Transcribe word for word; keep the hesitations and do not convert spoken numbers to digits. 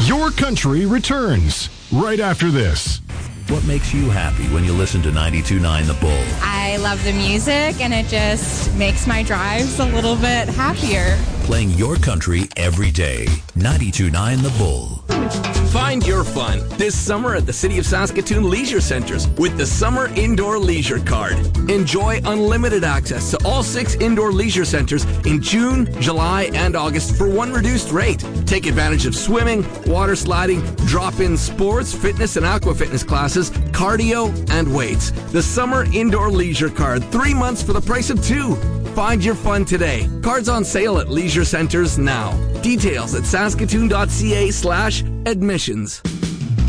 Your Country returns right after this. What makes you happy when you listen to ninety-two point nine The Bull? I love the music, and it just makes my drives a little bit happier. Playing your country every day. ninety-two point nine The Bull. Find your fun this summer at the City of Saskatoon Leisure Centres with the Summer Indoor Leisure Card. Enjoy unlimited access to all six indoor leisure centres in June, July, and August for one reduced rate. Take advantage of swimming, water sliding, drop-in sports, fitness and aqua fitness classes, cardio, and weights. The Summer Indoor Leisure Card, three months for the price of two. Find your fun today. Cards on sale at leisure centres now. Details at saskatoon.ca slash admissions.